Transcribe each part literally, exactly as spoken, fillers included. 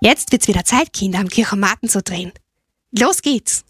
Jetzt wird's wieder Zeit, Kinder, am Kirchomaten zu drehen. Los geht's!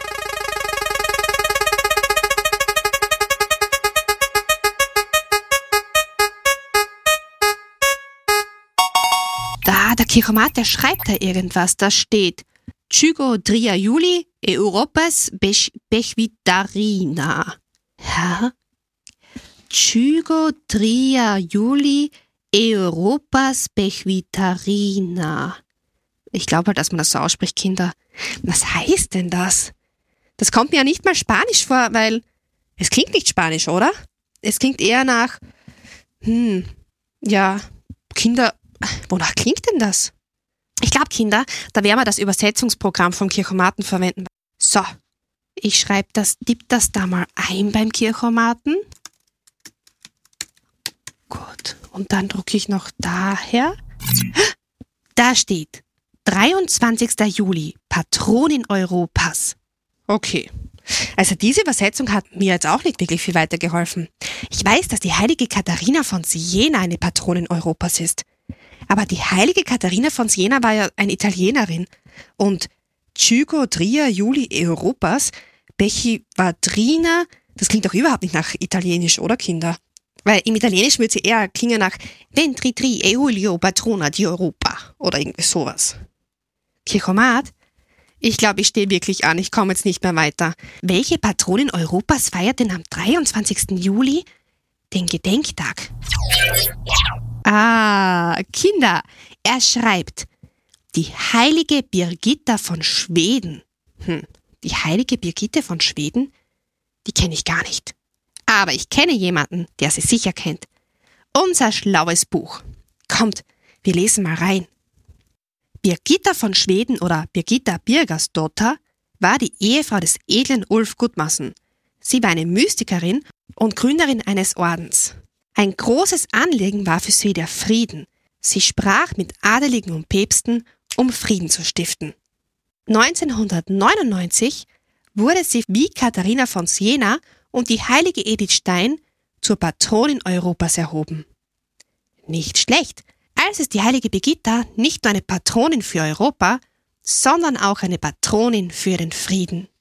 Da, der Kirchomat, der schreibt da irgendwas. Da steht Chygo tria Juli Europas Bechvitarina. Ja? Chygo tria Juli Europas Bechvitarina. Ich glaube halt, dass man das so ausspricht, Kinder. Was heißt denn das? Das kommt mir ja nicht mal Spanisch vor, weil es klingt nicht Spanisch, oder? Es klingt eher nach, hm, ja, Kinder, wonach klingt denn das? Ich glaube, Kinder, da werden wir das Übersetzungsprogramm vom Kirchomaten verwenden. So, ich schreibe das, tipp das da mal ein beim Kirchomaten. Gut, und dann drucke ich noch daher. Da steht dreiundzwanzigster Juli, Patronin Europas. Okay, also diese Übersetzung hat mir jetzt auch nicht wirklich viel weitergeholfen. Ich weiß, dass die heilige Katharina von Siena eine Patronin Europas ist. Aber die heilige Katharina von Siena war ja eine Italienerin. Und Chygo tria Juli Europas, Bechvitarina, das klingt doch überhaupt nicht nach Italienisch, oder Kinder? Weil im Italienisch würde sie eher klingen nach Ventri tri Julio Patrona di Europa oder irgendwie sowas. Kirchomat? Ich glaube, ich stehe wirklich an, ich komme jetzt nicht mehr weiter. Welche Patronin Europas feiert denn am dreiundzwanzigsten Juli den Gedenktag? Ah, Kinder, er schreibt, die heilige Birgitta von Schweden. Hm, die heilige Birgitte von Schweden? Die kenne ich gar nicht. Aber ich kenne jemanden, der sie sicher kennt. Unser schlaues Buch. Kommt, wir lesen mal rein. Birgitta von Schweden oder Birgitta Birgersdotter war die Ehefrau des edlen Ulf Gudmarsson. Sie war eine Mystikerin und Gründerin eines Ordens. Ein großes Anliegen war für sie der Frieden. Sie sprach mit Adeligen und Päpsten, um Frieden zu stiften. neunzehnhundertneunundneunzig wurde sie wie Katharina von Siena und die heilige Edith Stein zur Patronin Europas erhoben. Nicht schlecht, als ist die heilige Birgitta nicht nur eine Patronin für Europa, sondern auch eine Patronin für den Frieden.